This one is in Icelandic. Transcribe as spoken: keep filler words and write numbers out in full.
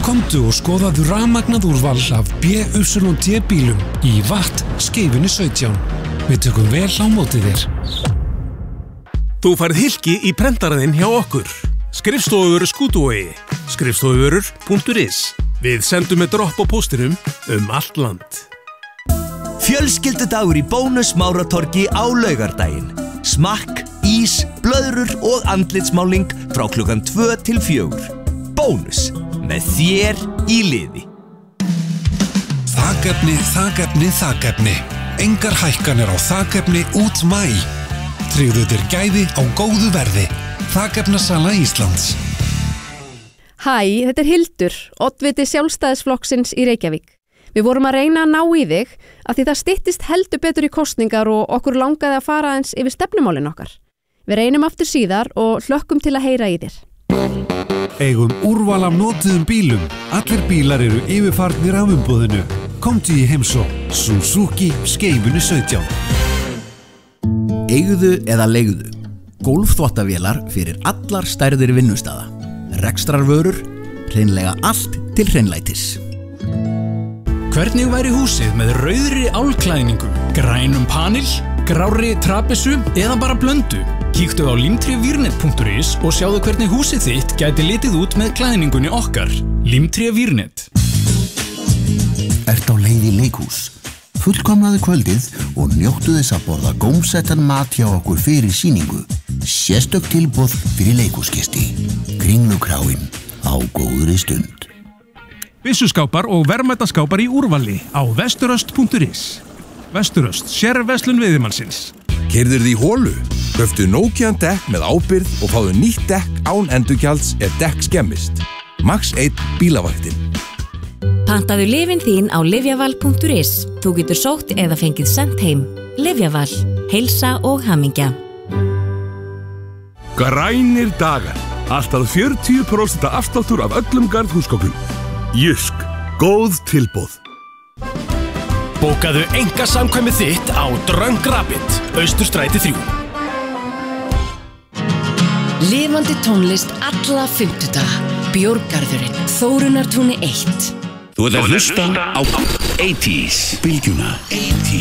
Komdu og skoðaðu rafmagnað úrval af B Y D bílum í Watt skeifunni sautján. Við tökum vel á móti þér. Þú færð hylki í prentaraðinn hjá okkur. Skrifstofuvörur Skútuvogi. skrifstofuvörur punktur is. Við sendum með dropp á póstinum um allt land. Fjölskyldudagur í Bónus Máratorgi á laugardaginn. Smakk, ís, blöðrur og andlitsmáling frá klukkan tvö til fjögur. Bónus, með þér í liði. Þakefni, þakefni, þakefni. Engar hækkanir á þakefni út maí. Tryggðu þér gæði á góðu verði. Þakefnasala Íslands. Hæ, þetta er Hildur, oddviti Sjálfstæðisflokksins í Reykjavík. Við vorum að reyna að ná í þig af því það styttist heldur betur í kosningar og okkur langaði að fara eins yfir stefnumálin okkar. Við reynum aftur síðar og hlökkum til að heyra í þér. Eigum úrval af notuðum bílum. Allir bílar eru yfirfarnir af umboðinu. Komdu í heimsókn. Suzuki skeifunni sautján. Eigðu eða leigðu. Gólfþvottavélar fyrir allar stærðir vinnustaða. Rekstrarvörur, hreinlega allt til hreinlætis. Hvernig væri húsið með rauðri álklæðningu, grænum panel, grárri trapessu eða bara blöndu? Kíktu á limtrevírnet punktur is og sjáðu hvernig húsið þitt gæti litið út með klæðningunni okkar. Limtrevírnet. Ert á leið í leikhús? Fullkomnaðu kvöldið og njóttu þess að borða gómsettan mat hjá okkur fyrir sýningu. Sérstök tilboð fyrir leikhúsgesti. Kringlukráin á góðri stund. Byssuskápar og verðmætaskápar í úrvali á vesturöst punktur is. Vesturöst, sérverslun veiðimannsins. Keyrðirðu í holu? Kauftu Nokian dekk með ábyrgð og fáðu nýtt dekk án endurgjalds ef dekk skemmist. Max einn bílavaktin. Pantaðu lyfin þín á lyfjaval punktur is. Þú getur sótt eða fengið sent heim. Lyfjaval. Heilsa og hamingja. Grænir dagar. Alltaf fjörutíu prósent afsláttur af öllum garðhúsgögnum. Jysk. Góð tilboð. Bókaðu einkasamkvæmið þitt á Dröng Rapid, Austurstræti þrjú. Lifandi tónlist alla fimmtudaga. Bjórgarðurinn, Þórunnartúni eitt. Þú ert að hlusta á áttatíu, bylgjuna.